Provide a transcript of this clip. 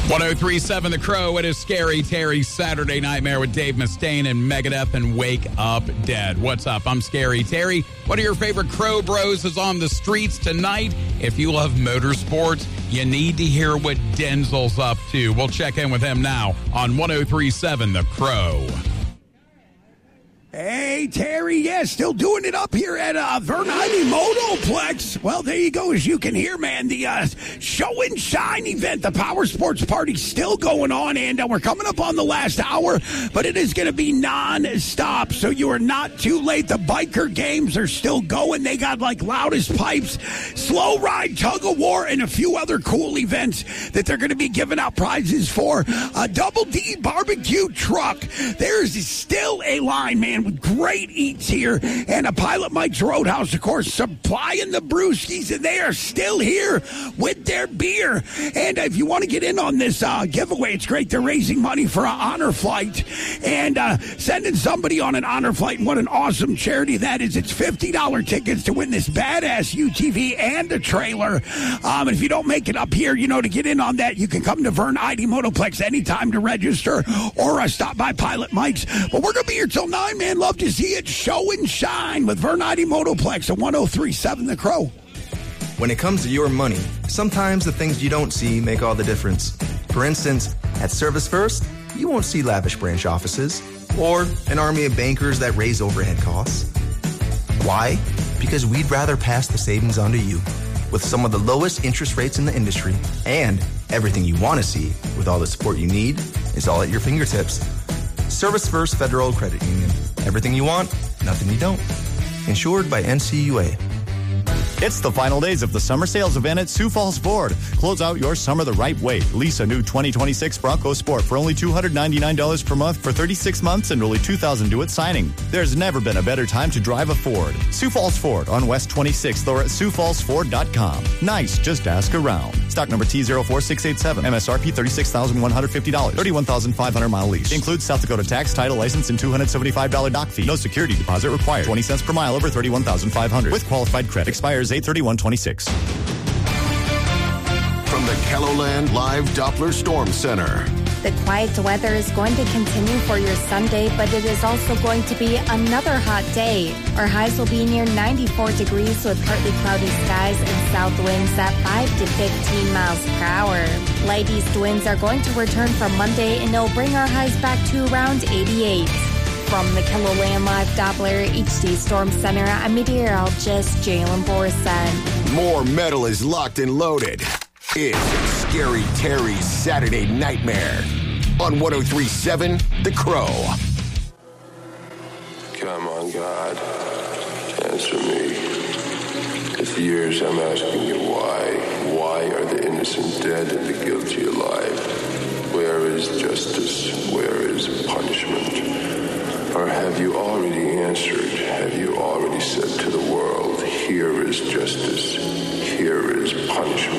103.7 The Crow. It is Scary Terry's Saturday Nightmare with Dave Mustaine and Megadeth and Wake Up Dead. What's up? I'm Scary Terry. What are your favorite Crow Bros is on the streets tonight? If you love motorsports, you need to hear what Denzel's up to. We'll check in with him now on 103.7 The Crow. Hey, Terry, yeah, still doing it up here at Vernine Motoplex. Well, there you go. As you can hear, man, the Show and Shine event, the Power Sports Party, still going on, and we're coming up on the last hour, but it is going to be non-stop, so you are not too late. The biker games are still going. They got, like, Loudest Pipes, Slow Ride, Tug of War, and a few other cool events that they're going to be giving out prizes for. A Double D barbecue truck. There's still a line, man, with great eats here, and a Pilot Mike's Roadhouse, of course, supplying the brewskis, and they are still here with their beer. And if you want to get in on this giveaway, it's great. They're raising money for an honor flight and sending somebody on an honor flight. And what an awesome charity that is. It's $50 tickets to win this badass UTV and a trailer. And if you don't make it up here, you know, to get in on that, you can come to Vern ID Motoplex anytime to register or stop by Pilot Mike's. But we're going to be here till 9, man. Love to see it. Show and Shine with Vern ID Motoplex at 103.7 The Crow. When it comes to your money, sometimes the things you don't see make all the difference. For instance, at Service First, you won't see lavish branch offices or an army of bankers that raise overhead costs. Why? Because we'd rather pass the savings on to you with some of the lowest interest rates in the industry, and everything you want to see with all the support you need is all at your fingertips. Service First Federal Credit Union. Everything you want, nothing you don't. Insured by NCUA. It's the final days of the summer sales event at Sioux Falls Ford. Close out your summer the right way. Lease a new 2026 Bronco Sport for only $299 per month for 36 months and only $2,000 due at signing. There's never been a better time to drive a Ford. Sioux Falls Ford on West 26th or at SiouxFallsFord.com. Nice, just ask around. Stock number T04687. MSRP $36,150. 31,500 mile lease. Includes South Dakota tax, title, license, and $275 dock fee. No security deposit required. 20 cents per mile over 31,500 with qualified credit. Expires 8/31/26. From the KELOLAND Live Doppler Storm Center. The quiet weather is going to continue for your Sunday, but it is also going to be another hot day. Our highs will be near 94 degrees with partly cloudy skies and south winds at 5 to 15 miles per hour. Light east winds are going to return from Monday, and it'll bring our highs back to around 88. From the KELOLAND Live Doppler HD Storm Center, I'm meteorologist Jalen Borson. More metal is locked and loaded. It's Scary Terry's Saturday Nightmare on 103.7 The Crow. Come on, God. Answer me. It's years I'm asking you why. Why are the innocent dead and the guilty alive? Where is justice? Where is punishment? Or have you already answered? Have you already said to the world, here is justice, here is punishment?